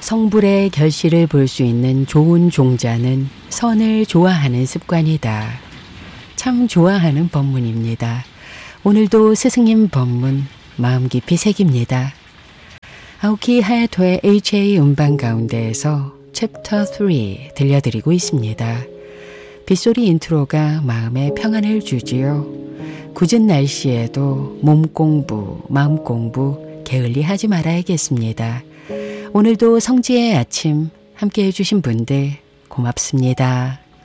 성불의 결실을 볼 수 있는 좋은 종자는 선을 좋아하는 습관이다. 참 좋아하는 법문입니다. 오늘도 스승님 법문 마음 깊이 새깁니다. 아오키 하야토의 HA 음반 가운데에서 챕터 3 들려드리고 있습니다. 빗소리 인트로가 마음에 평안을 주지요. 굳은 날씨에도 몸 공부, 마음 공부 게을리 하지 말아야겠습니다. 오늘도 성지의 아침 함께 해주신 분들 고맙습니다.